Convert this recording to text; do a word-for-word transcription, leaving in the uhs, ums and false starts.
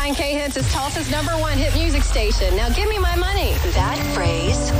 ninety-nine K Hits is Tulsa's number one hit music station. Now give me my money. That phrase